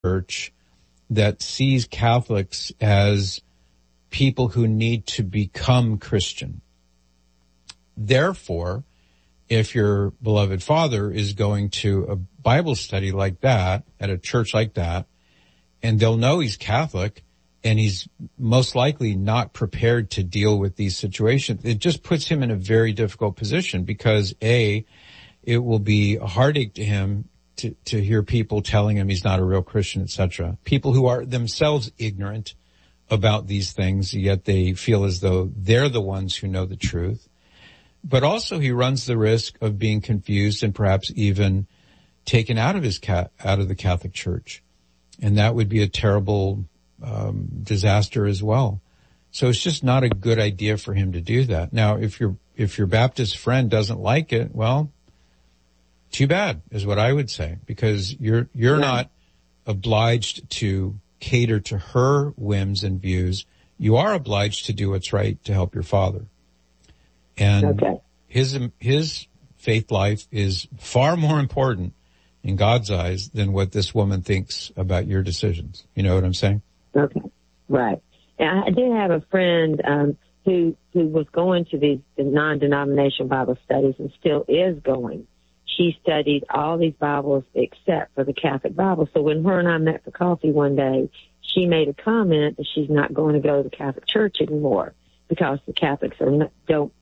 church that sees Catholics as people who need to become Christian. Therefore, if your beloved father is going to a Bible study like that, at a church like that, and they'll know he's Catholic, and he's most likely not prepared to deal with these situations, it just puts him in a very difficult position because, A, it will be a heartache to him to hear people telling him he's not a real Christian, etc. People who are themselves ignorant about these things, yet they feel as though they're the ones who know the truth. But also he runs the risk of being confused and perhaps even taken out of the Catholic Church. And that would be a terrible disaster as well. So it's just not a good idea for him to do that. Now, if your Baptist friend doesn't like it, well, too bad is what I would say, because you're not obliged to cater to her whims and views. You are obliged to do what's right to help your father. And his faith life is far more important in God's eyes than what this woman thinks about your decisions. You know what I'm saying? Okay, right. And I did have a friend who was going to these non-denominational Bible studies and still is going. She studied all these Bibles except for the Catholic Bible. So when her and I met for coffee one day, she made a comment that she's not going to go to the Catholic Church anymore because the Catholics don't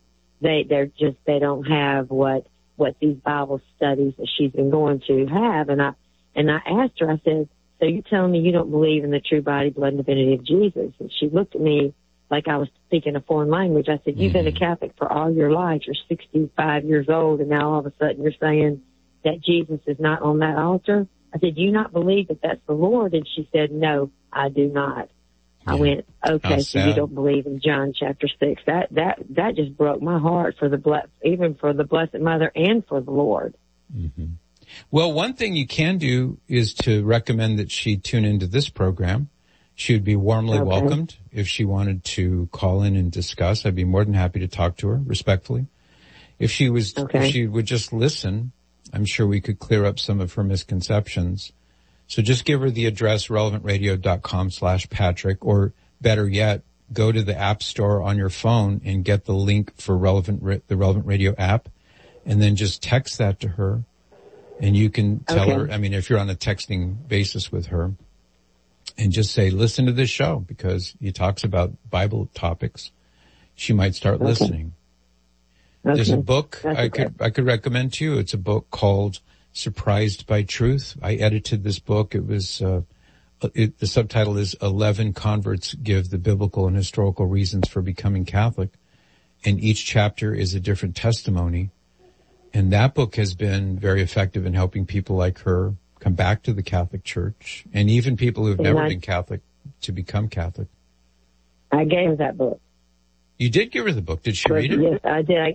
have what these Bible studies that she's been going to have. And I asked her, I said, so you're telling me you don't believe in the true body, blood, and divinity of Jesus? And she looked at me like I was speaking a foreign language. I said, you've been a Catholic for all your life. You're 65 years old, and now all of a sudden you're saying that Jesus is not on that altar? I said, do you not believe that that's the Lord? And she said, no, I do not. I went, okay, so you don't believe in John chapter 6. That just broke my heart even for the Blessed Mother and for the Lord. Mm-hmm. Well, one thing you can do is to recommend that she tune into this program. She would be warmly welcomed if she wanted to call in and discuss. I'd be more than happy to talk to her respectfully. If she would just listen, I'm sure we could clear up some of her misconceptions. So just give her the address, relevantradio.com/Patrick, or better yet, go to the App Store on your phone and get the link for the Relevant Radio app, and then just text that to her. And you can tell her, I mean, if you're on a texting basis with her, and just say, listen to this show because he talks about Bible topics. She might start listening. There's a book I could recommend to you. It's a book called Surprised by Truth. I edited this book. It was, the subtitle is 11 Converts Give the Biblical and Historical Reasons for Becoming Catholic. And each chapter is a different testimony. And that book has been very effective in helping people like her come back to the Catholic Church, and even people who have never been Catholic to become Catholic. I gave her that book. You did give her the book. Did she read it? Yes, I did.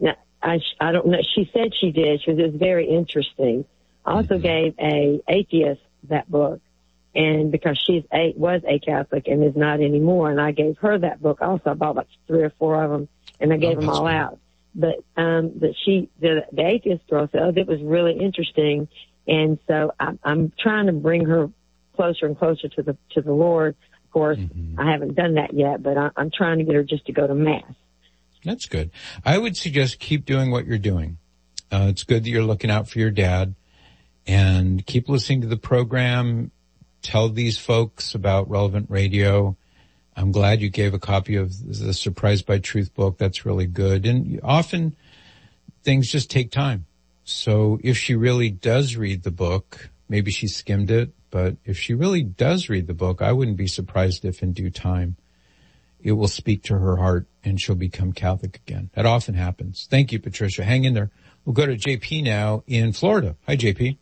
I don't know. She said she did. It was very interesting. I also gave a atheist that book, and because was a Catholic and is not anymore, and I gave her that book also. I bought like 3 or 4 of them, and I gave them all out. But the atheist girl said, it was really interesting. And so I'm trying to bring her closer and closer to the Lord. Of course, I haven't done that yet, but I'm trying to get her just to go to Mass. That's good. I would suggest keep doing what you're doing. It's good that you're looking out for your dad, and keep listening to the program. Tell these folks about Relevant Radio. I'm glad you gave a copy of the Surprised by Truth book. That's really good. And often things just take time. So if she really does read the book, maybe she skimmed it, but if she really does read the book, I wouldn't be surprised if in due time it will speak to her heart and she'll become Catholic again. That often happens. Thank you, Patricia. Hang in there. We'll go to JP now in Florida. Hi, JP.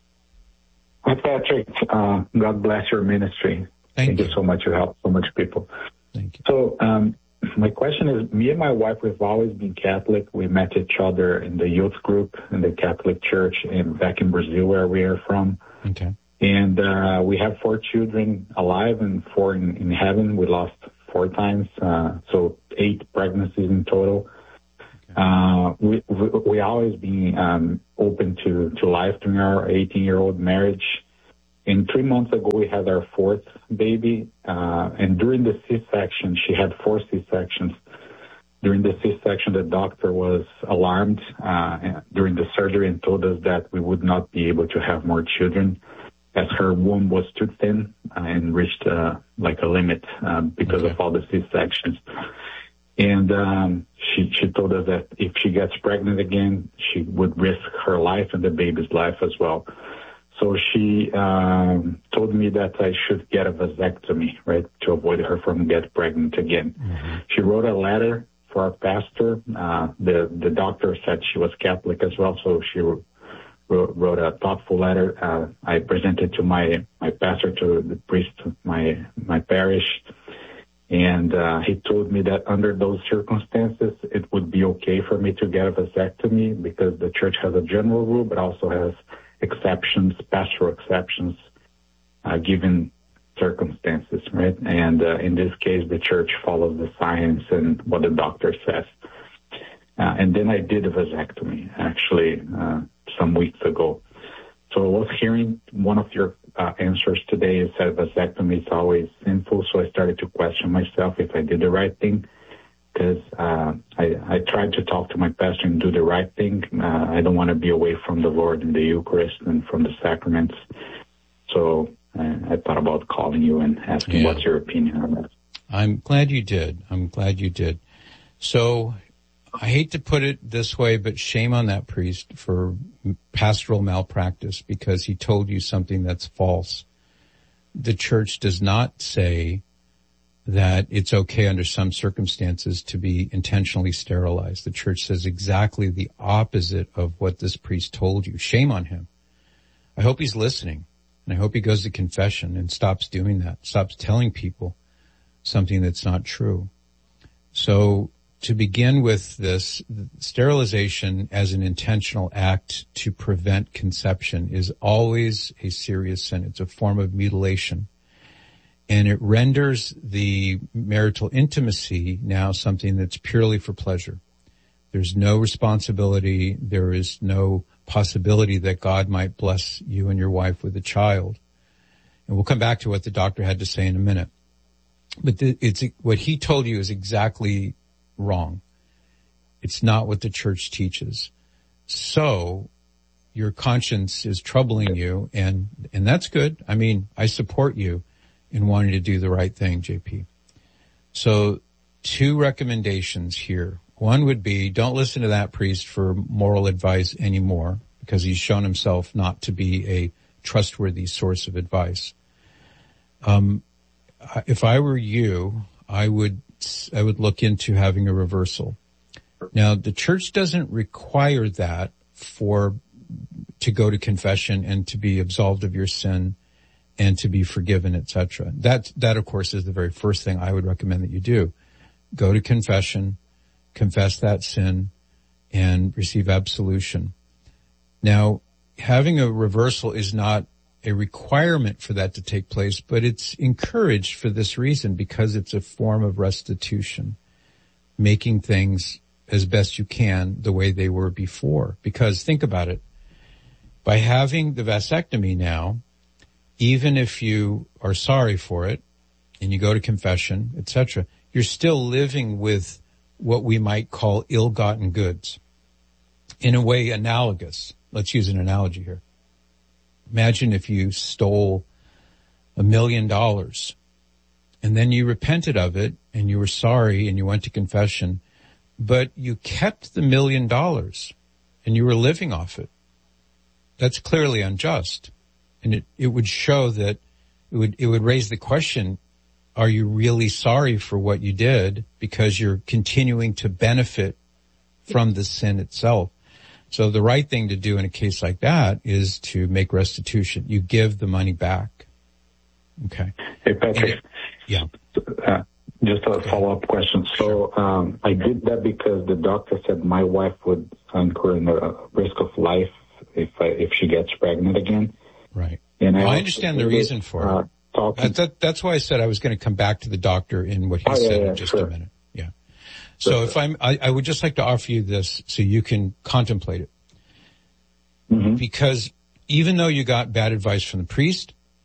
Hi, Patrick. God bless your ministry. Thank you so much. You help so much people. Thank you. So, my question is, me and my wife, we've always been Catholic. We met each other in the youth group in the Catholic Church back in Brazil, where we are from. Okay. And we have 4 children alive and 4 in heaven. We lost 4 times, so 8 pregnancies in total. Okay. We always been open to life during our 18-year-old marriage. And 3 months ago, we had our fourth baby. And during the C-section, she had 4 C-sections. During the C-section, the doctor was alarmed during the surgery and told us that we would not be able to have more children, as her womb was too thin and reached like a limit because of all the C-sections. And she told us that if she gets pregnant again, she would risk her life and the baby's life as well. So she told me that I should get a vasectomy, right, to avoid her from getting pregnant again. Mm-hmm. She wrote a letter for our pastor. The doctor said she was Catholic as well, so she wrote a thoughtful letter. I presented to my pastor, to the priest of my parish, and he told me that under those circumstances, it would be okay for me to get a vasectomy because the church has a general rule, but also has exceptions, pastoral exceptions, given circumstances, right? And in this case, the church follows the science and what the doctor says. And then I did a vasectomy, actually, some weeks ago. So I was hearing one of your answers today. It said vasectomy is always sinful, so I started to question myself if I did the right thing, because I tried to talk to my pastor and do the right thing. I don't want to be away from the Lord in the Eucharist and from the sacraments. So I thought about calling you and asking what's your opinion on that. I'm glad you did. So I hate to put it this way, but shame on that priest for pastoral malpractice because he told you something that's false. The church does not say that it's okay under some circumstances to be intentionally sterilized. The church says exactly the opposite of what this priest told you. Shame on him. I hope he's listening, and I hope he goes to confession and stops doing that, stops telling people something that's not true. So to begin with this, sterilization as an intentional act to prevent conception is always a serious sin. It's a form of mutilation. And it renders the marital intimacy now something that's purely for pleasure. There's no responsibility. There is no possibility that God might bless you and your wife with a child. And we'll come back to what the doctor had to say in a minute. But what he told you is exactly wrong. It's not what the church teaches. So your conscience is troubling you, and that's good. I mean, I support you in wanting to do the right thing, JP. So 2 recommendations here. One would be don't listen to that priest for moral advice anymore because he's shown himself not to be a trustworthy source of advice. If I were you, I would look into having a reversal. Now, the church doesn't require that to go to confession and to be absolved of your sin and to be forgiven, etc. That of course is the very first thing I would recommend that you do. Go to confession, confess that sin, and receive absolution. Now, having a reversal is not a requirement for that to take place, but it's encouraged for this reason, because it's a form of restitution, making things as best you can the way they were before. Because think about it, by having the vasectomy now, even if you are sorry for it and you go to confession, etc., you're still living with what we might call ill-gotten goods. In a way analogous. Let's use an analogy here. Imagine if you stole $1 million and then you repented of it and you were sorry and you went to confession, but you kept the $1 million and you were living off it. That's clearly unjust. And it would show that it would raise the question, are you really sorry for what you did because you're continuing to benefit from the sin itself? So the right thing to do in a case like that is to make restitution. You give the money back. Okay. Hey, Patrick. Yeah. Just a follow-up question. So I did that because the doctor said my wife would incur the risk of life if she gets pregnant again. Right. And I understand the reason for it. That's why I said I was going to come back to the doctor in what he said in just a minute. Yeah. So I would just like to offer you this so you can contemplate it. Mm-hmm. Because even though you got bad advice from the priest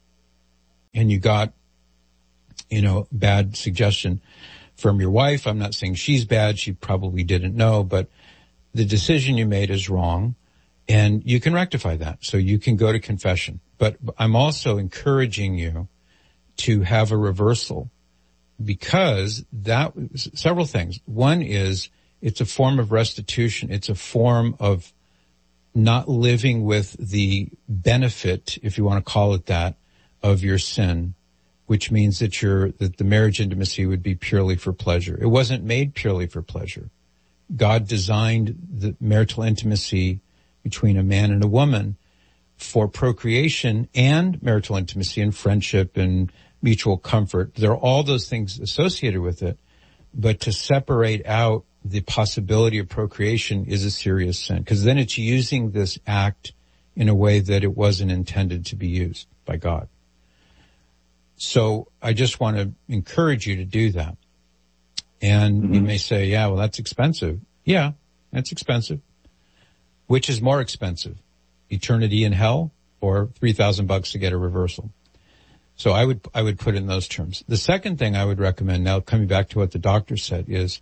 and you got, bad suggestion from your wife. I'm not saying she's bad. She probably didn't know, but the decision you made is wrong, and you can rectify that. So you can go to confession. But I'm also encouraging you to have a reversal, because several things. One is it's a form of restitution. It's a form of not living with the benefit, if you want to call it that, of your sin, which means that the marriage intimacy would be purely for pleasure. It wasn't made purely for pleasure. God designed the marital intimacy between a man and a woman for procreation and marital intimacy and friendship and mutual comfort. There are all those things associated with it, but to separate out the possibility of procreation is a serious sin, because then it's using this act in a way that it wasn't intended to be used by God. So I just want to encourage you to do that. And you may say, yeah, well, that's expensive. Yeah, that's expensive. Which is more expensive, eternity in hell or $3,000 to get a reversal? So I would put it in those terms. The second thing I would recommend, now coming back to what the doctor said, is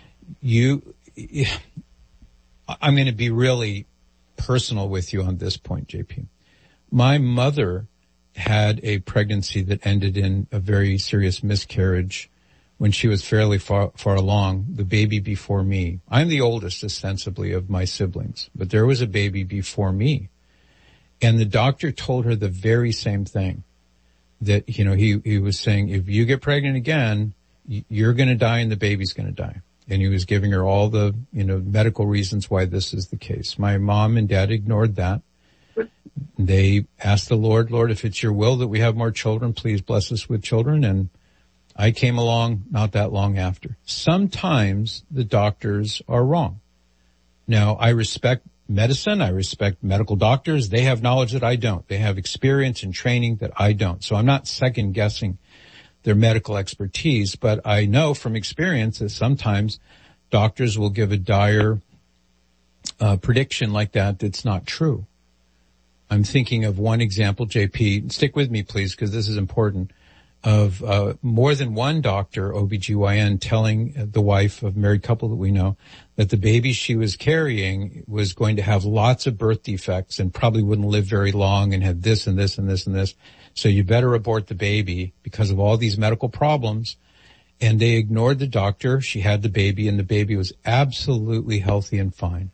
I'm going to be really personal with you on this point, JP. My mother had a pregnancy that ended in a very serious miscarriage when she was fairly far along, the baby before me. I'm the oldest, ostensibly, of my siblings, but there was a baby before me. And the doctor told her the very same thing, that, he was saying, if you get pregnant again, you're going to die and the baby's going to die. And he was giving her all the, medical reasons why this is the case. My mom and dad ignored that. They asked the Lord, if it's your will that we have more children, please bless us with children. And I came along not that long after. Sometimes the doctors are wrong. Now, I respect medicine. I respect medical doctors. They have knowledge that I don't. They have experience and training that I don't. So I'm not second guessing their medical expertise, but I know from experience that sometimes doctors will give a dire prediction like that that's not true. I'm thinking of one example, JP. Stick with me, please, because this is important. Of more than one doctor, OBGYN, telling the wife of a married couple that we know that the baby she was carrying was going to have lots of birth defects and probably wouldn't live very long and had this and this and this and this. So you better abort the baby because of all these medical problems. And they ignored the doctor. She had the baby, and the baby was absolutely healthy and fine.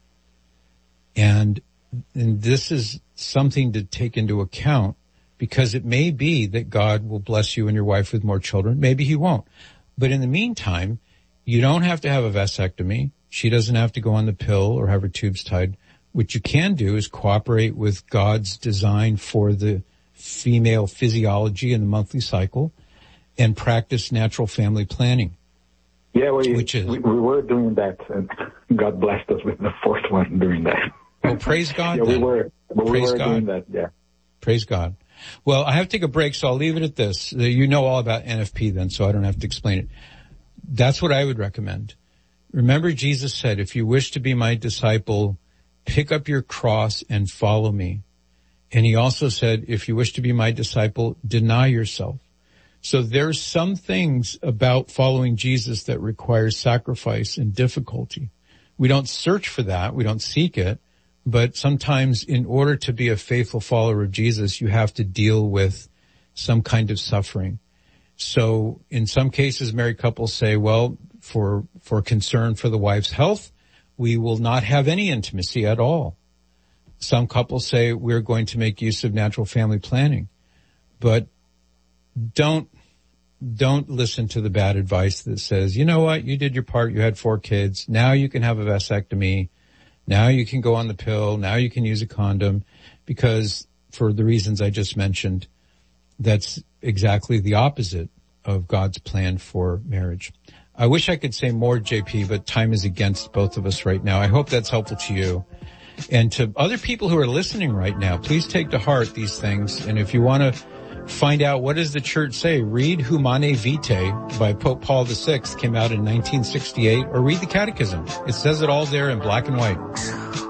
And this is something to take into account, because it may be that God will bless you and your wife with more children. Maybe he won't. But in the meantime, you don't have to have a vasectomy. She doesn't have to go on the pill or have her tubes tied. What you can do is cooperate with God's design for the female physiology and the monthly cycle and practice natural family planning. Yeah, we were doing that, and God blessed us with the fourth one doing that. Well, praise God. Yeah, we were doing that, yeah. Praise God. Well, I have to take a break, so I'll leave it at this. You know all about NFP then, so I don't have to explain it. That's what I would recommend. Remember, Jesus said, if you wish to be my disciple, pick up your cross and follow me. And he also said, if you wish to be my disciple, deny yourself. So there's some things about following Jesus that require sacrifice and difficulty. We don't search for that. We don't seek it. But sometimes in order to be a faithful follower of Jesus, you have to deal with some kind of suffering. So in some cases, married couples say, well, for concern for the wife's health, we will not have any intimacy at all. Some couples say we're going to make use of natural family planning. But don't listen to the bad advice that says, you know what, you did your part, you had 4 kids, now you can have a vasectomy. Now you can go on the pill. Now you can use a condom, because for the reasons I just mentioned, that's exactly the opposite of God's plan for marriage. I wish I could say more, JP, but time is against both of us right now. I hope that's helpful to you. And to other people who are listening right now, please take to heart these things. And if you want to find out what does the church say, read Humane Vitae by Pope Paul VI, came out in 1968, or read the Catechism. It says it all there in black and white.